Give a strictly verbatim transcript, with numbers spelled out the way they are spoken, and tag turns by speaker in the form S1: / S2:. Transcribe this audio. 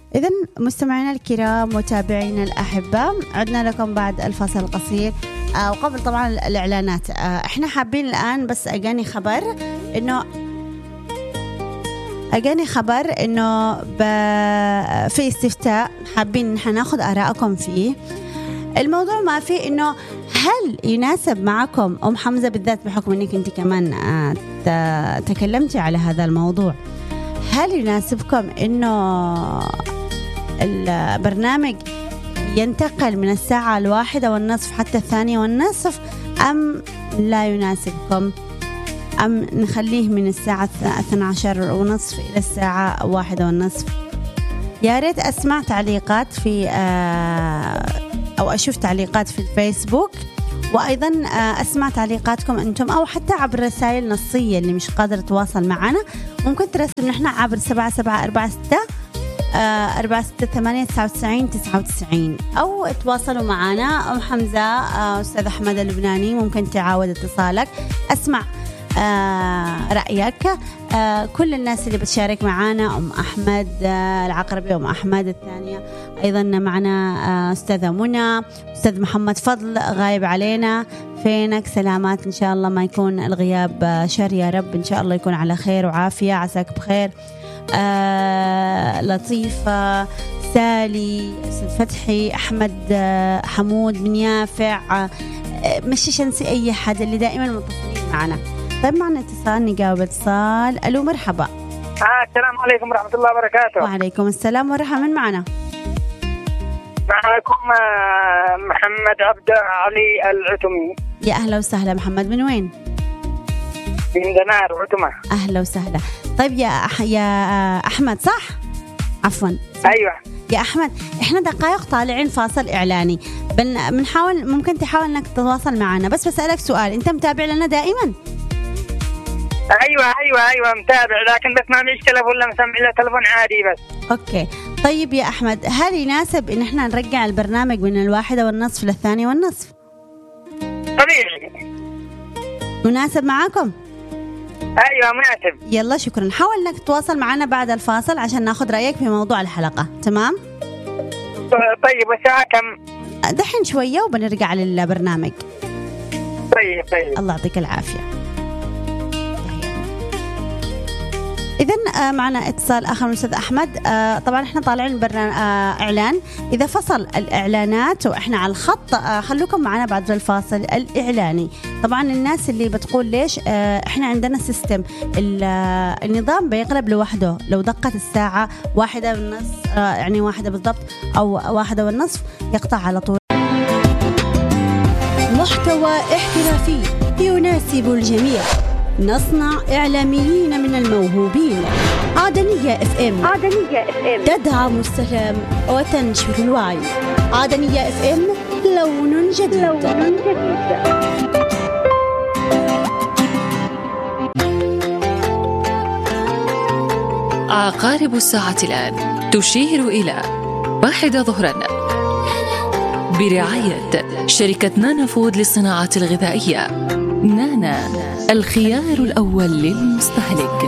S1: إذن مستمعينا الكرام متابعينا الأحبة، عدنا لكم بعد الفاصل القصير آه وقبل طبعا الإعلانات. آه إحنا حابين الآن بس أجاني خبر إنه أجاني خبر إنه في استفتاء حابين إحنا ناخد آراءكم فيه. الموضوع ما فيه إنه هل يناسب معكم أم حمزة بالذات بحكم إنك أنت كمان آه تكلمتي على هذا الموضوع، هل يناسبكم إنه البرنامج ينتقل من الساعة الواحدة والنصف حتى الثانية والنصف أم لا يناسبكم، أم نخليه من الساعة اثنتي عشرة ونصف إلى الساعة واحدة والنصف؟ يا ريت أسمع تعليقات في أو أشوف تعليقات في الفيسبوك، وأيضا أسمع تعليقاتكم أنتم أو حتى عبر رسائل نصية اللي مش قادر تواصل معنا ممكن ترسل نحن عبر سبعة سبعة أربعة ستة أربعة ستة ثمانية تسعة وتسعين تسعة وتسعين أو تواصلوا معنا. أم حمزة أستاذ أحمد اللبناني ممكن تعاود اتصالك، أسمع آه رأيك. آه كل الناس اللي بتشارك معنا، أم أحمد آه العقربي، أم أحمد الثانية، أيضا معنا آه أستاذة منى، أستاذ محمد فضل غايب علينا، فينك؟ سلامات إن شاء الله ما يكون الغياب آه شر يا رب، إن شاء الله يكون على خير وعافية، عساك بخير. آه لطيفة، سالي، أستاذ فتحي، أحمد آه حمود بن يافع، آه مش شنسي أي حد اللي دائما متصلين معنا. طيب معنا اتصال، نجاوب اتصال. ألو مرحبا.
S2: آه السلام عليكم ورحمة الله وبركاته.
S1: وعليكم السلام ورحمة. من معنا؟
S2: معكم محمد عبد علي العتمي.
S1: يا أهلا وسهلا محمد، من وين؟
S2: من دمار عتمة.
S1: أهلا وسهلا. طيب يا أح... يا أحمد صح؟ عفوا.
S2: أيوة
S1: يا أحمد، إحنا دقائق طالعين فاصل إعلاني، بن... بنحاول ممكن تحاول إنك تتواصل معنا، بس بسألك سؤال، أنت متابع لنا دائما؟
S2: أيوة أيوة أيوة متابع، لكن بس ما معيش تلفون، لا مسمع له تلفون عادي بس.
S1: أوكي طيب يا أحمد، هل يناسب إن إحنا نرجع البرنامج من الواحدة والنصف للثانية والنصف؟
S2: طبيعي.
S1: مناسب معاكم؟
S2: أيوة مناسب.
S1: يلا شكرا، حاول إنك تتواصل معنا بعد الفاصل عشان ناخد رأيك في موضوع الحلقة. تمام؟
S2: طيب والساعة كم؟
S1: دحين شوية وبنرجع للبرنامج.
S2: طيب طيب
S1: الله يعطيك العافية. إذن معنا اتصال آخر من الأستاذ أحمد. طبعا إحنا طالعين برنامج إعلان، إذا فصل الإعلانات وإحنا على الخط خلوكم معنا بعد الفاصل الإعلاني. طبعا الناس اللي بتقول ليش، إحنا عندنا سيستم النظام بيقلب لوحده، لو دقت الساعة واحدة والنصف يعني واحدة بالضبط أو واحدة والنصف يقطع على طول. محتوى احترافي يناسب الجميع، نصنع إعلاميين من الموهوبين. عدنية اف ام، عدنية اف ام تدعم السلام وتنشر الوعي. عدنية اف ام، لون جديد, لون جديد.
S3: عقارب الساعة الآن تشير إلى واحدة ظهرا برعاية شركة نانا فود للصناعة الغذائية. نانا، الخيار الأول للمستهلك.